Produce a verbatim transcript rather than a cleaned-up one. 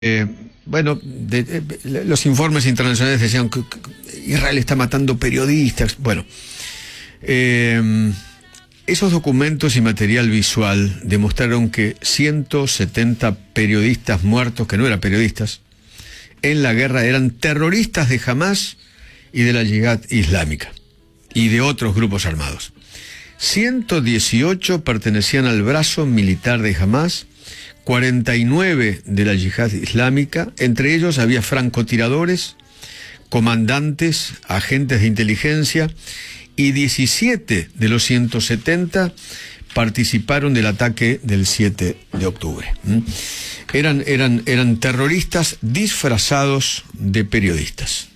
Eh, bueno, de, de, los informes internacionales decían que, que Israel está matando periodistas. Bueno, eh, esos documentos y material visual demostraron que ciento setenta periodistas muertos, que no eran periodistas, en la guerra eran terroristas de Hamás y de la Yihad Islámica y de otros grupos armados. ciento dieciocho pertenecían al brazo militar de Hamás, cuarenta y nueve de la Yihad Islámica, entre ellos había francotiradores, comandantes, agentes de inteligencia, y diecisiete de los ciento setenta participaron del ataque del siete de octubre. ¿Mm? Eran, eran, eran terroristas disfrazados de periodistas.